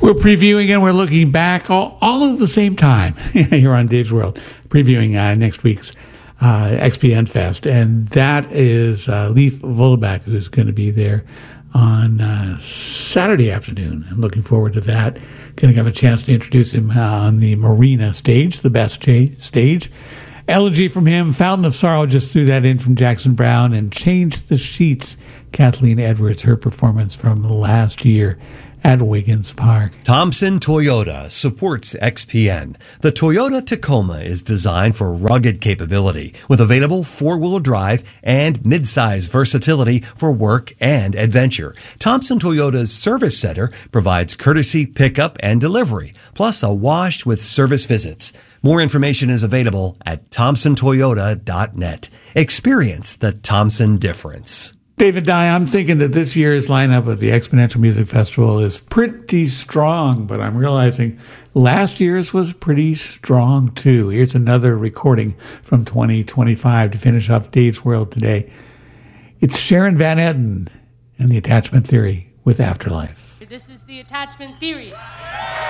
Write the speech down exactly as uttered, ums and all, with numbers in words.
We're previewing and we're looking back all, all at the same time here on Dave's World, previewing uh, next week's uh, X P N Fest. And that is uh, Leif Vollebæk, who's going to be there on uh, Saturday afternoon. I'm looking forward to that. Going to have a chance to introduce him uh, on the Marina stage, the best ch- stage. Elegy from him, Fountain of Sorrow, just threw that in from Jackson Browne, and Change the Sheets, Kathleen Edwards, her performance from last year at Wiggins Park. Thompson Toyota supports X P N. The Toyota Tacoma is designed for rugged capability with available four-wheel drive and midsize versatility for work and adventure. Thompson Toyota's service center provides courtesy pickup and delivery, plus a wash with service visits. More information is available at thompson toyota dot net. Experience the Thompson difference. David Dye, I'm thinking that this year's lineup of the Exponential Music Festival is pretty strong, but I'm realizing last year's was pretty strong too. Here's another recording from twenty twenty-five to finish off Dave's World today. It's Sharon Van Etten and the Attachment Theory with Afterlife. This is the Attachment Theory.